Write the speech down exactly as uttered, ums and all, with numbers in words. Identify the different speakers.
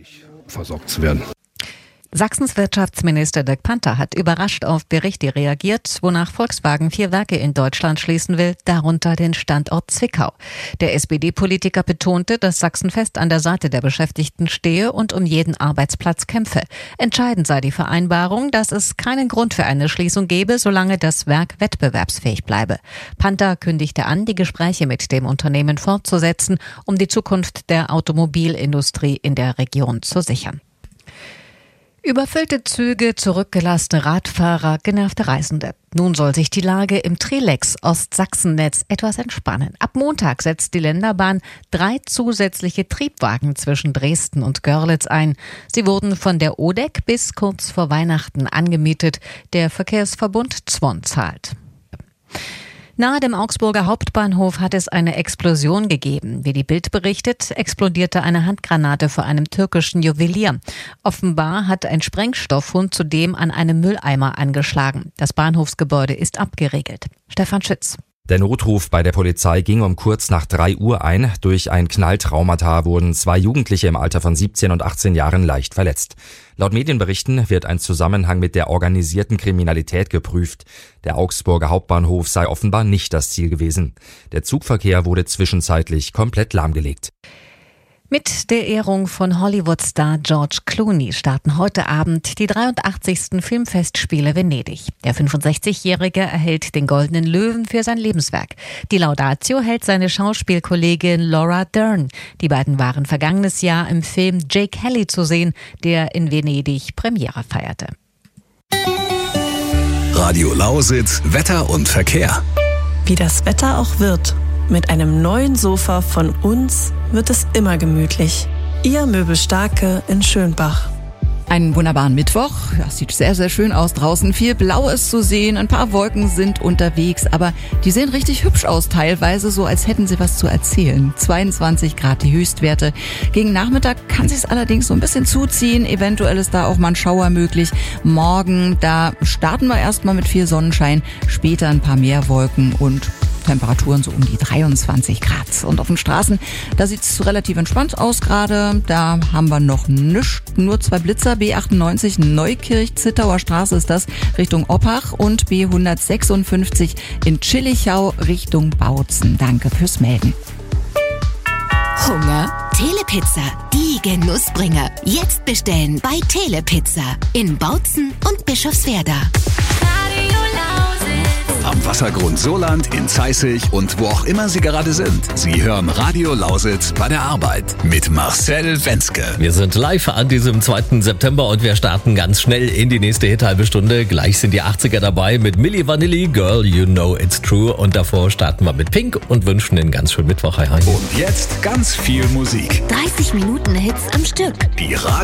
Speaker 1: versorgt zu werden.
Speaker 2: Sachsens Wirtschaftsminister Dirk Panther hat überrascht auf Berichte reagiert, wonach Volkswagen vier Werke in Deutschland schließen will, darunter den Standort Zwickau. Der S P D-Politiker betonte, dass Sachsen fest an der Seite der Beschäftigten stehe und um jeden Arbeitsplatz kämpfe. Entscheidend sei die Vereinbarung, dass es keinen Grund für eine Schließung gebe, solange das Werk wettbewerbsfähig bleibe. Panther kündigte an, die Gespräche mit dem Unternehmen fortzusetzen, um die Zukunft der Automobilindustrie in der Region zu sichern. Überfüllte Züge, zurückgelassene Radfahrer, genervte Reisende. Nun soll sich die Lage im Trelex-Ostsachsennetz etwas entspannen. Ab Montag setzt die Länderbahn drei zusätzliche Triebwagen zwischen Dresden und Görlitz ein. Sie wurden von der O D E C bis kurz vor Weihnachten angemietet. Der Verkehrsverbund Zwon zahlt. Nahe dem Augsburger Hauptbahnhof hat es eine Explosion gegeben. Wie die Bild berichtet, explodierte eine Handgranate vor einem türkischen Juwelier. Offenbar hat ein Sprengstoffhund zudem an einem Mülleimer angeschlagen. Das Bahnhofsgebäude ist abgeriegelt. Stefan Schütz.
Speaker 3: Der Notruf bei der Polizei ging um kurz nach drei Uhr ein. Durch ein Knalltraumata wurden zwei Jugendliche im Alter von siebzehn und achtzehn Jahren leicht verletzt. Laut Medienberichten wird ein Zusammenhang mit der organisierten Kriminalität geprüft. Der Augsburger Hauptbahnhof sei offenbar nicht das Ziel gewesen. Der Zugverkehr wurde zwischenzeitlich komplett lahmgelegt.
Speaker 2: Mit der Ehrung von Hollywood-Star George Clooney starten heute Abend die dreiundachtzigsten Filmfestspiele Venedig. Der fünfundsechzigjährige erhält den Goldenen Löwen für sein Lebenswerk. Die Laudatio hält seine Schauspielkollegin Laura Dern. Die beiden waren vergangenes Jahr im Film Jake Kelly zu sehen, der in Venedig Premiere feierte.
Speaker 4: Radio Lausitz, Wetter und Verkehr.
Speaker 5: Wie das Wetter auch wird. Mit einem neuen Sofa von uns wird es immer gemütlich. Ihr Möbelstarke in Schönbach.
Speaker 6: Einen wunderbaren Mittwoch. Ja, sieht sehr, sehr schön aus draußen. Viel Blau ist zu sehen, ein paar Wolken sind unterwegs, aber die sehen richtig hübsch aus, teilweise so, als hätten sie was zu erzählen. zweiundzwanzig Grad die Höchstwerte. Gegen Nachmittag kann sich's allerdings so ein bisschen zuziehen. Eventuell ist da auch mal ein Schauer möglich. Morgen, da starten wir erstmal mit viel Sonnenschein, später ein paar mehr Wolken und Temperaturen so um die dreiundzwanzig Grad. Und auf den Straßen, da sieht's relativ entspannt aus gerade. Da haben wir noch nichts, nur zwei Blitzer. B achtundneunzig Neukirch, Zittauer Straße ist das, Richtung Oppach, und B hundertsechsundfünfzig in Schillichau Richtung Bautzen. Danke fürs Melden.
Speaker 7: Hunger? Telepizza, die Genussbringer. Jetzt bestellen bei Telepizza in Bautzen und Bischofswerda.
Speaker 4: Am Wassergrund Soland, in Zeissig und wo auch immer Sie gerade sind. Sie hören Radio Lausitz bei der Arbeit mit Marcel Wenzke.
Speaker 8: Wir sind live an diesem zweiten September und wir starten ganz schnell in die nächste Hit-halbe Stunde. Gleich sind die achtziger dabei mit Milli Vanilli, Girl, You Know It's True. Und davor starten wir mit Pink und wünschen einen ganz schönen Mittwoch. Hi, hi.
Speaker 4: Und jetzt ganz viel Musik.
Speaker 7: dreißig Minuten Hits am Stück.
Speaker 4: Die Radio